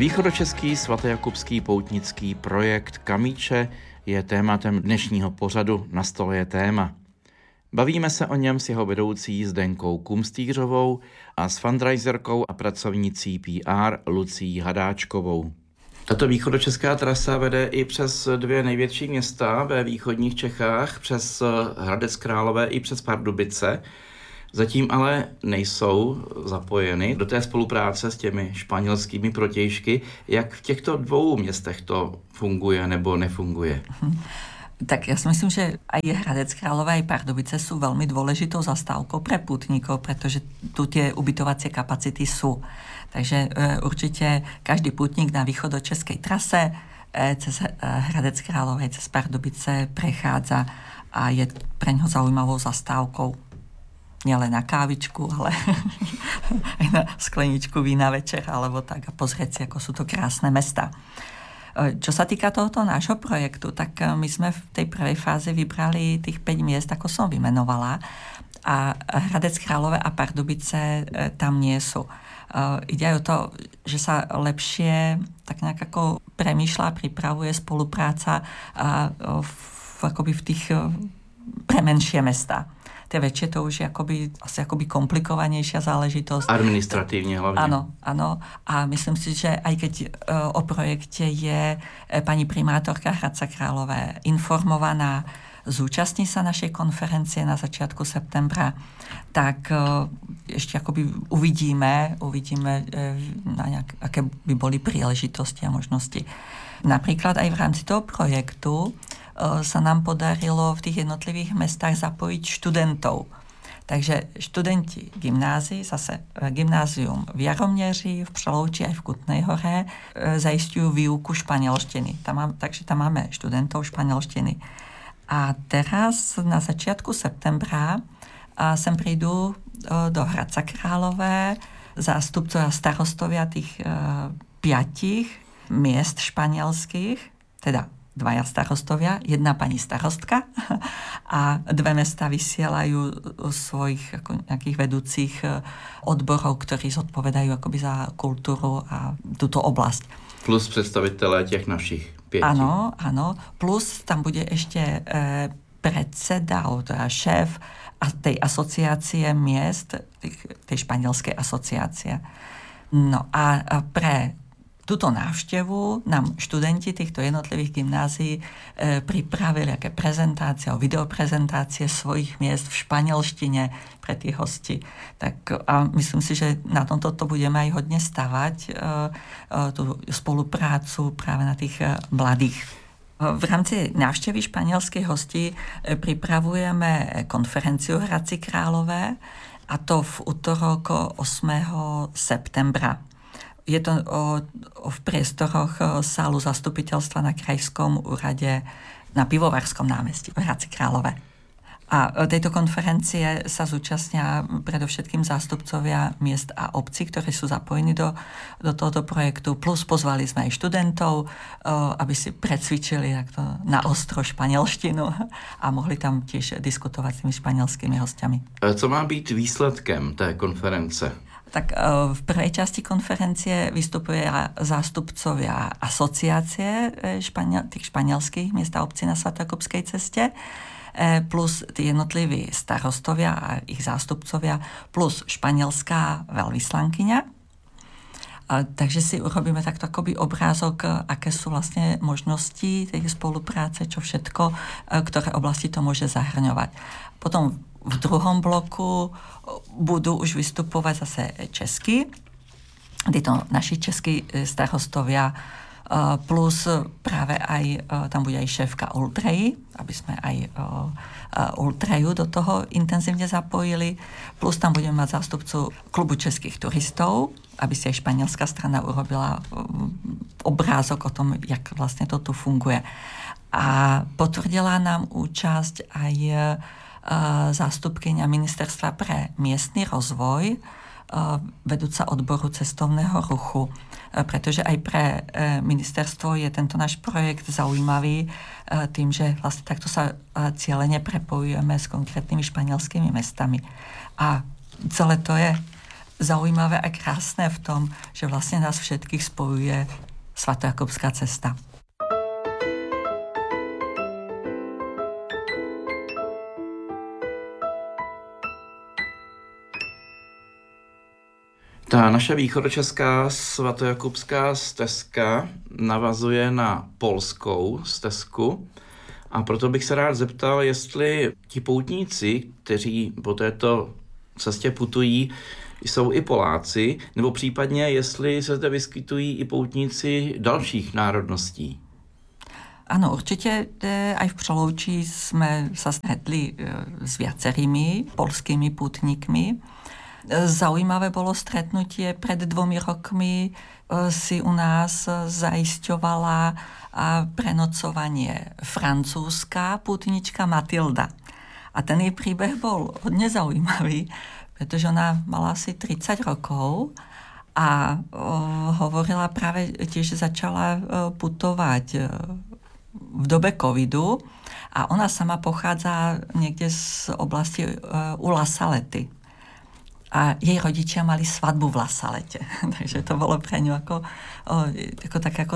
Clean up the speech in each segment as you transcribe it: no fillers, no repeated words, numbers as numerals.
Východočeský svatojakubský poutnický projekt Kamíče je tématem dnešního pořadu Na stole je téma. Bavíme se o něm s jeho vedoucí Zdenkou Kumstýřovou a s fundraiserkou a pracovnicí PR Lucí Hadáčkovou. Tato východočeská trasa vede i přes dvě největší města ve východních Čechách, přes Hradec Králové i přes Pardubice. Zatím ale nejsou zapojeny do té spolupráce s těmi španělskými protějšky. Jak v těchto dvou městech to funguje nebo nefunguje? Tak ja si myslím, že aj Hradec Králové, aj Pardubice sú veľmi dôležitou zastávkou pre pútnikov, pretože tu tie ubytovacie kapacity sú. Takže určite každý pútnik na východočeskej trase cez Hradec Králové, cez Pardubice prechádza a je pre ňoho zaujímavou zastávkou. Nielen na kávičku, ale aj na skleničku vína večer, alebo tak a pozrieť si, ako sú to krásne mesta. Čo sa týka tohoto nášho projektu, tak my sme v tej prvej fáze vybrali tých 5 miest, ako som vymenovala, a Hradec Králové a Pardubice tam nie sú. Ide aj o to, že sa lepšie tak nejak ako premýšľa, pripravuje spolupráca akoby v tých premenšie mesta. Tie väčšie to už je asi komplikovanejšia záležitosť. Administratívne hlavne. Áno. A myslím si, že aj keď o projekte je pani primátorka Hradca Králové informovaná, zúčastní sa našej konferencie na začiatku septembra, tak ešte uvidíme aké by boli príležitosti a možnosti. Napríklad aj v rámci toho projektu sa nám podarilo v tých jednotlivých mestách zapojiť študentov. Takže študenti gymnázií, zase gymnázium v Jaromneři, v Přelouči aj v Kutnej Hore, zaisťujú výuku španielštiny. Takže tam máme študentov španielštiny. A teraz na začiatku septembra sem prídu do Hradca Králové zástupcovia starostovia tých 5 miest španielských, teda 2 starostovia, 1 pani starostka a 2 mesta vysielajú svojich nejakých vedúcich odborov, ktorí zodpovedajú akoby za kultúru a túto oblasť. Plus predstaviteľe tých našich 5. Áno. Plus tam bude ešte predseda, teda šéf tej asociácie miest, tej španielskej asociácie. No a pre túto návštevu nám študenti týchto jednotlivých gymnázií pripravili aké prezentácie, videoprezentácie svojich miest v španielštine pre tých hostí. Tak a myslím si, že na tomto budeme aj hodne stavať, tú spoluprácu práve na tých mladých. V rámci návštevy španielských hostí pripravujeme konferenciu v Hradci Králové, a to v utorok 8. septembra. Je to v priestoroch sálu zastupiteľstva na Krajskom úrade na Pivovarskom námestí v Hradci Králové. A tejto konferencie sa zúčastnia predovšetkým zástupcovia miest a obcí, ktorí sú zapojení do tohoto projektu. Plus pozvali sme aj študentov, aby si precvičili na ostro španielštinu a mohli tam tiež diskutovať s tými španielskými hostiami. Co má byť výsledkem té konference? Tak v prvej časti konferencie vystupuje zástupcovia asociácie tých španielských miest a obcí na Svatojakubskej ceste, plus tí jednotliví starostovia a ich zástupcovia, plus španielská veľvyslankyňa. Takže si urobíme takto akoby obrázok, aké sú vlastne možnosti tej spolupráce, čo všetko, ktoré oblasti to môže zahrňovať. Potom v druhom bloku budú už vystupovať zase česky, títo naši českí starostovia, plus práve aj tam bude aj šéfka Ultreji, aby sme aj Ultreju do toho intenzívne zapojili, plus tam budeme mať zástupcu klubu českých turistov, aby si aj španielská strana urobila obrázok o tom, jak vlastne to tu funguje. A potvrdila nám účasť aj zástupkyňa Ministerstva pre miestny rozvoj, vedúca odboru cestovného ruchu, pretože aj pre ministerstvo je tento náš projekt zaujímavý tým, že vlastne takto sa cieľene prepojujeme s konkrétnymi španielskými mestami. A celé to je zaujímavé a krásné v tom, že vlastně nás všetkých spojuje svatojakubská cesta. Ta naše východočeská svatojakubská stezka navazuje na polskou stezku a proto bych se rád zeptal, jestli ti poutníci, kteří po této cestě putují, jsou i Poláci, nebo případně jestli se zde vyskytují i poutníci dalších národností. Áno, určite aj v Přelouči sme sa stretli s viacerými polskými pútnikmi. Zaujímavé bolo stretnutie. Pred 2 rokmi si u nás zaisťovala prenocovanie francúzska pútnička Matilda. A ten jej príbeh bol hodne zaujímavý, pretože ona mala asi 30 rokov a hovorila práve tiež, že začala putovať v dobe covidu a ona sama pochádza niekde z oblasti u La Salety. A jej rodičia mali svadbu v La Salete. Takže to bolo pre ňu ako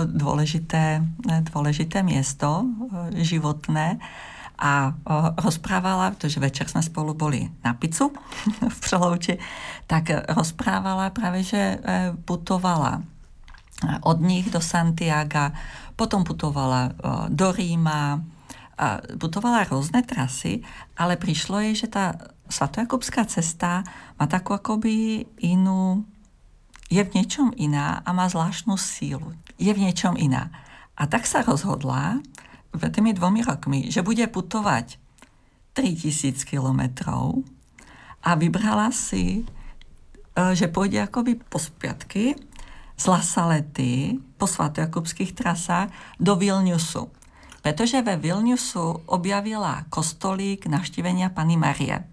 dôležité miesto životné. A rozprávala, pretože večer sme spolu boli na pizzu v Přelouči, tak rozprávala práve, že putovala od nich do Santiaga, potom putovala do Ríma, putovala rôzne trasy, ale prišlo jej, že tá svatojakubská cesta má takú akoby inú, je v niečom iná a má zvláštnu sílu. Je v niečom iná. A tak sa rozhodla pred tými 2 rokmi, že bude putovať 3000 kilometrov a vybrala si, že pôjde akoby po spiatky z La Salety po svatojakubských trasách do Vilniusu. Pretože ve Vilniusu objavila kostolík Navštívenia Panny Márie.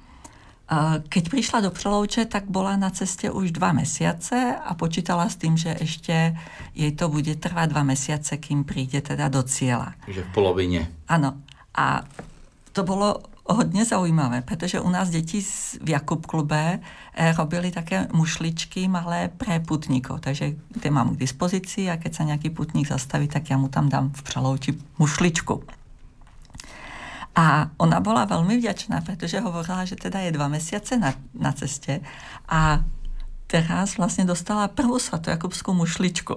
Keď prišla do Přelouče, tak bola na ceste už 2 mesiace a počítala s tým, že ešte jej to bude trvať 2 mesiace, kým príde teda do cieľa. Takže v polovině. Áno. A to bolo hodne zaujímavé, pretože u nás deti v Jakub klube robili také mušličky malé pre putníkov. Takže tie mám k dispozícii a keď sa nejaký putník zastaví, tak ja mu tam dám v Přelouči mušličku. A ona bola veľmi vďačná, pretože hovorila, že teda je 2 mesiace na ceste a teraz vlastne dostala prvú svatojakubskú mušličku.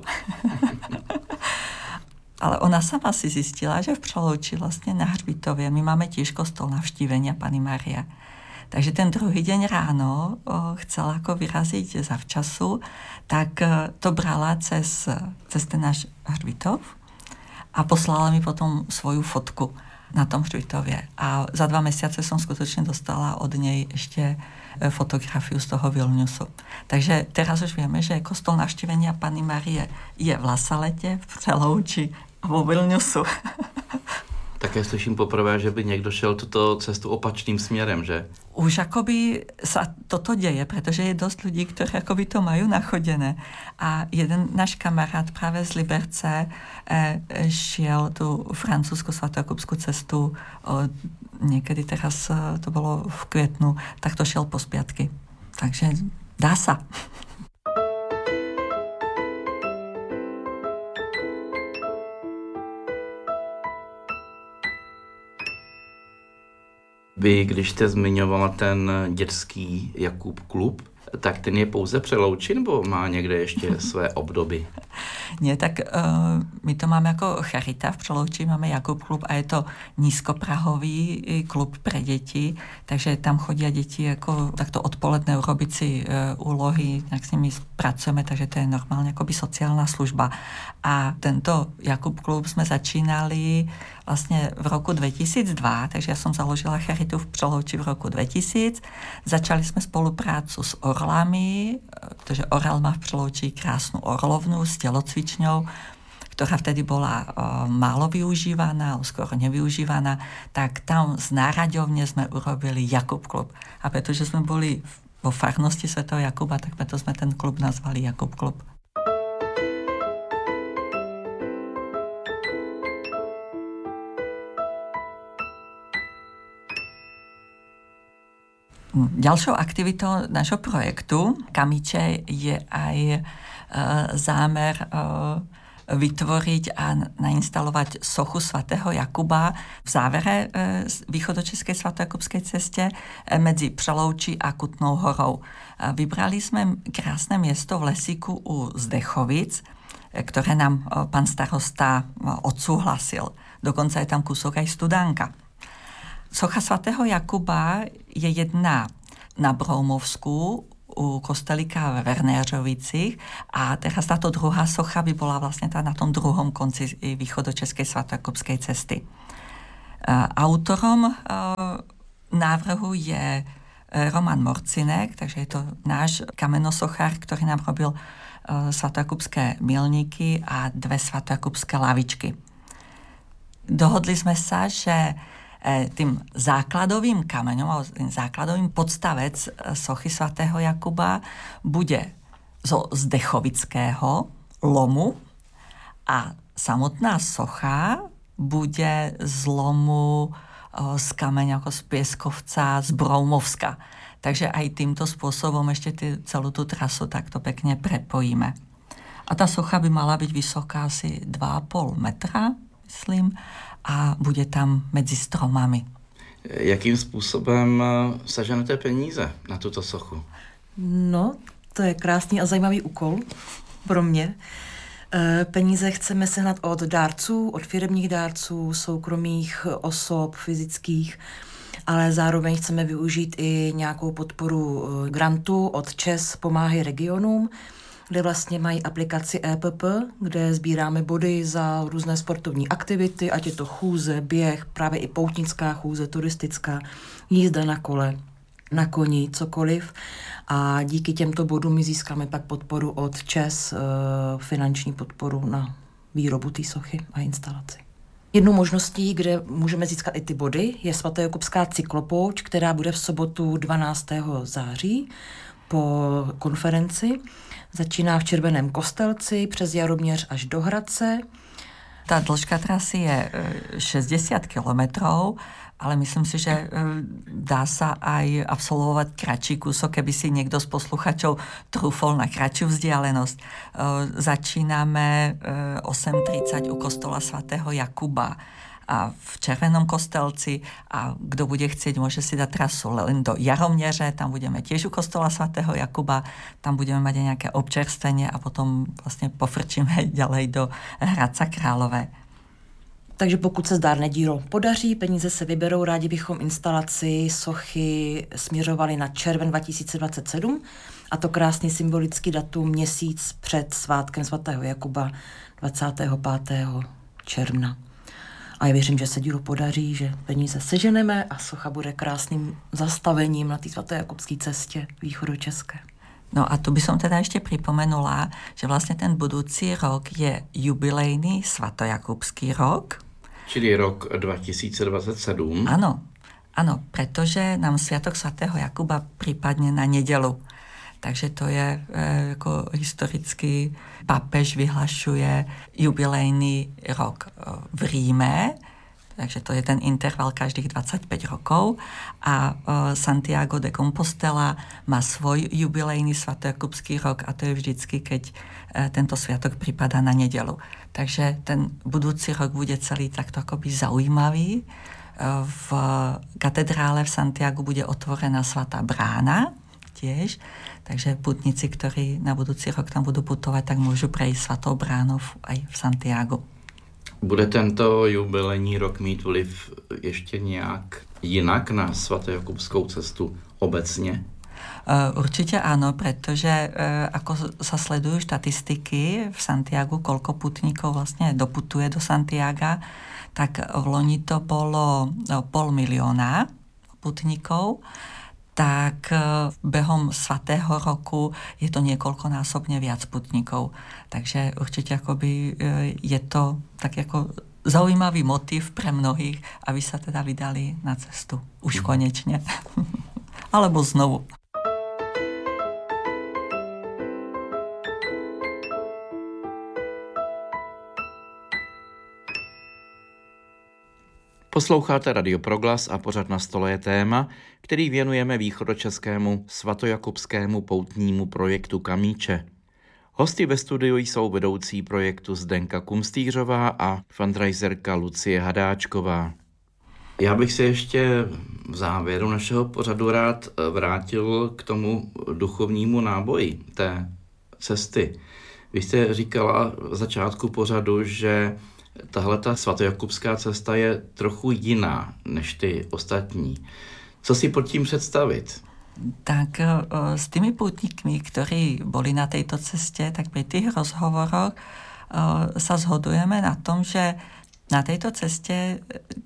Ale ona sama si zistila, že v Přelouči vlastne na Hřbitovie my máme tiež kostol Navštívenia Panny Márie. Takže ten druhý deň ráno chcela ako vyraziť zavčasu, tak to brala cez ten náš Hřbitov a poslala mi potom svoju fotku na tom Hřbitovie. A za 2 mesiace som skutočne dostala od nej ešte fotografiu z toho Vilniusu. Takže teraz už vieme, že kostol Navštívenia Panny Márie je v La Salete, v Přelouči a vo Vilniusu. Také slyším poprvé, že by někdo šel tuto cestu opačným směrem, že? Už akoby sa toto deje, pretože je dosť ľudí, ktorí akoby to majú nachodené. A jeden náš kamarát práve z Liberce šiel tú francúzsku svatojakubskú cestu niekedy teraz, to bolo v květnu, tak to šiel po spiatky. Takže dá sa. Vy, když jste zmiňovala ten dětský Jakub klub, tak ten je pouze Přelouči, nebo má někde ještě své obdoby? Nie, tak my to máme ako Charita v Přelouči, máme Jakub klub a je to nízkoprahový klub pre deti, takže tam chodia deti ako takto odpoledne urobiť si úlohy, tak s nimi pracujeme, takže to je normálne akoby sociálna služba. A tento Jakub klub sme začínali vlastne v roku 2002, takže ja som založila Charitu v Přelouči v roku 2000. Začali sme spoluprácu s orlami, pretože Orel má v Přelouči krásnu orlovnu s telocvičňou, ktorá vtedy bola málo využívaná, skoro nevyužívaná, tak tam z náraďovne sme urobili Jakub klub. A pretože sme boli vo farnosti svätého Jakuba, tak preto sme ten klub nazvali Jakub klub. Ďalšou aktivitou našho projektu Kamíče je aj zámer vytvoriť a nainstalovať sochu svätého Jakuba v závere východočeskej svatojakubskej ceste medzi Přeloučí a Kutnou Horou. Vybrali sme krásne miesto v lesíku u Zdechovic, ktoré nám pán starosta odsúhlasil. Dokonca je tam kúsok aj Studánka. Socha svätého Jakuba je jedna na Broumovsku u kostelíka ve Vernéřovicích a teraz táto druhá socha by bola vlastne na tom druhom konci východočeskej svatojakubskej cesty. Autorom návrhu je Roman Morcinek, takže je to náš kamenosochár, ktorý nám robil svatojakubské milníky a 2 svatojakubské lavičky. Dohodli sme sa, že tým základovým kameňom, tým základovým podstavec sochy svätého Jakuba bude zo Zdechovického lomu a samotná socha bude z lomu z kameňa ako z Pieskovca, z Broumovska. Takže aj týmto spôsobom ešte celú tú trasu takto pekne prepojíme. A tá socha by mala byť vysoká asi 2,5 metra, myslím, a bude tam mezi stromami. Jakým způsobem seženete peníze na tuto sochu? No, to je krásný a zajímavý úkol pro mě. Peníze chceme sehnat od dárců, od firemních dárců, soukromých osob, fyzických, ale zároveň chceme využít i nějakou podporu grantu od ČES Pomáhej regionům, kde vlastně mají aplikaci EPP, kde sbíráme body za různé sportovní aktivity, ať je to chůze, běh, právě i poutnická chůze, turistická, jízda na kole, na koni, cokoliv. A díky těmto bodům my získáme pak podporu od ČES, finanční podporu na výrobu té sochy a instalaci. Jednou možností, kde můžeme získat i ty body, je svatojakubská cyklopouť, která bude v sobotu 12. září po konferenci. Začíná v Červeném Kostelci přes Jaroměř až do Hradce. Tá dĺžka trasy je 60 kilometrov, ale myslím si, že dá sa aj absolvovať kratší kúsok, keby si niekto z posluchačov trúfol na kratšiu vzdialenosť. Začíname 8:30 u kostola svätého Jakuba a v Červenom Kostelci a kto bude chcieť, môže si dať trasu len do Jaromneře, tam budeme tiež u kostola svätého Jakuba, tam budeme mať aj nejaké občerstvenie a potom vlastne pofrčíme ďalej do Hradca Králové. Takže pokud se zdárné dílo podaří, peníze se vyberou, rádi bychom instalaci sochy směřovali na červen 2027 a to krásný symbolický datum měsíc před svátkem svatého Jakuba 25. června. A já věřím, že se dílo podaří, že peníze seženeme a socha bude krásným zastavením na té svatojakubské cestě východočeské. No a tu by som teda ešte pripomenula, že vlastne ten budúci rok je jubilejný svatojakubský rok. Čili rok 2027. Áno, pretože nám Sviatok svätého Jakuba prípadne na nedeľu. Takže to je ako historicky pápež vyhlašuje jubilejný rok v Ríme, takže to je ten interval každých 25 rokov a Santiago de Compostela má svoj jubilejný svatojakubský rok a to je vždycky, keď tento sviatok pripadá na nedeľu. Takže ten budúci rok bude celý takto akoby zaujímavý. V katedrále v Santiagu bude otvorená svätá brána tiež, takže putníci, ktorí na budúci rok tam budú putovať, tak môžu prejsť svätou bránou aj v Santiagu. Bude tento jubilejní rok mít vliv ještě nějak jinak na svatojakubskou cestu obecně? Určite áno, pretože ako sa sledujú štatistiky v Santiagu, koľko putníkov vlastne doputuje do Santiaga, tak v loni to bolo 500 000 putníkov, tak behom svatého roku je to niekoľkonásobne viac putníkov. Takže určite akoby je to tak ako zaujímavý motív pre mnohých, aby sa teda vydali na cestu. Už konečne. Alebo znovu. Posloucháte Radio Proglas a pořad Na stole je téma, který věnujeme východočeskému svatojakubskému poutnímu projektu Kamíče. Hosty ve studiu jsou vedoucí projektu Zdenka Kumstýřová a fundraiserka Lucie Hadáčková. Já bych se ještě v závěru našeho pořadu rád vrátil k tomu duchovnímu náboji té cesty. Vy jste říkala v začátku pořadu, že tahleta svatojakubská cesta je trochu jiná než ty ostatní. Co si pod tím představit? Tak s tými pútnikmi, ktorí boli na tejto ceste, tak pri tých rozhovoroch sa zhodujeme na tom, že na tejto ceste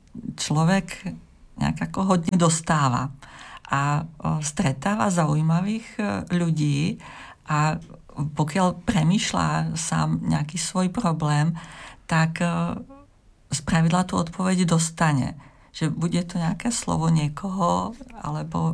človek nejak ako hodne dostáva a stretáva zaujímavých ľudí a pokiaľ premýšľa sám nejaký svoj problém, tak spravidla tú odpoveď dostane. Že bude to nejaké slovo niekoho, alebo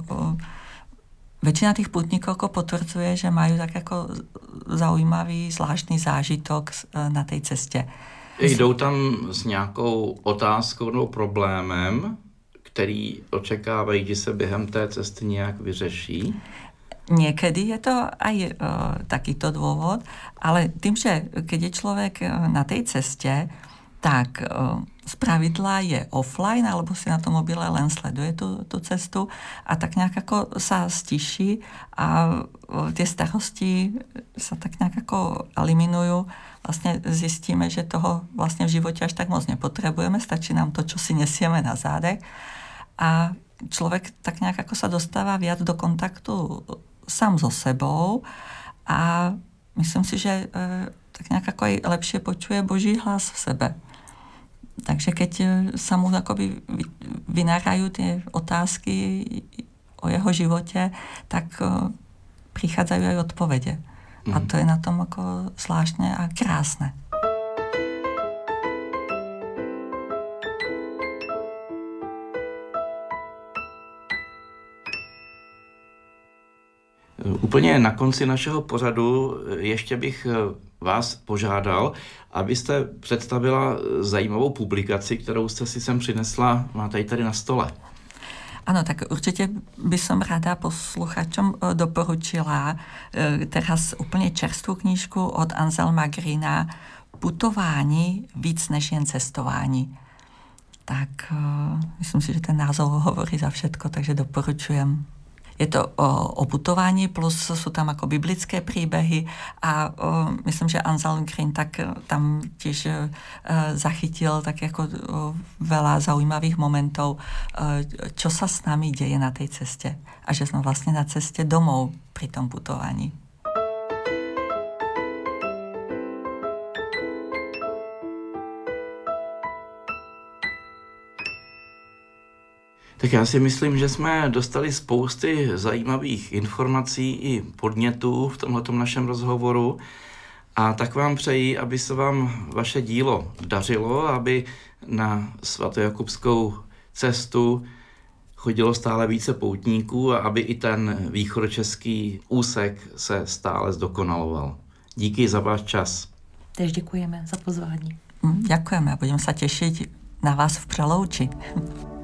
väčšina tých pútnikov potvrdzuje, že majú tak ako zaujímavý, zvláštny zážitok na tej ceste. Jdou tam s nějakou otázkou nebo problémem, který očekávají, že se během té cesty nějak vyřeší? Niekedy je to aj takýto dôvod, ale tým, že keď je človek na tej ceste, tak spravidla je offline, alebo si na tom mobile len sleduje tú cestu a tak nejak ako sa stiší a tie starosti sa tak nejak ako eliminujú. Vlastne zistíme, že toho vlastne v živote až tak moc nepotrebujeme, stačí nám to, čo si nesieme na zádech a človek tak nejak ako sa dostáva viac do kontaktu sám so sebou a myslím si, že tak nejak ako aj lepšie počuje Boží hlas v sebe. Takže keď sa mu akoby vynárajú tie otázky o jeho živote, tak prichádzajú aj odpovede. A to je na tom ako zvláštne a krásne. Úplně na konci našeho pořadu ještě bych vás požádal, abyste představila zajímavou publikaci, kterou jste si sem přinesla, máte ji tady na stole. Áno, tak určite by som rada posluchačom doporučila teraz úplne čerstvú knižku od Anselma Greena Putování víc než jen cestování. Tak myslím si, že ten názov hovorí za všetko, takže doporučujem. Je to o putování, plus sú tam ako biblické príbehy a myslím, že Anselm Green tak tam tiež zachytil tak ako veľa zaujímavých momentov, čo sa s nami deje na tej ceste a že sme vlastne na ceste domov pri tom putovaní. Tak já si myslím, že jsme dostali spousty zajímavých informací i podnětů v tomhletom našem rozhovoru a tak vám přeji, aby se vám vaše dílo dařilo, aby na svatojakubskou cestu chodilo stále více poutníků a aby i ten východočeský úsek se stále zdokonaloval. Díky za váš čas. Tež děkujeme za pozvání. Ďakujeme a budeme sa tešiť na vás v Přelouči.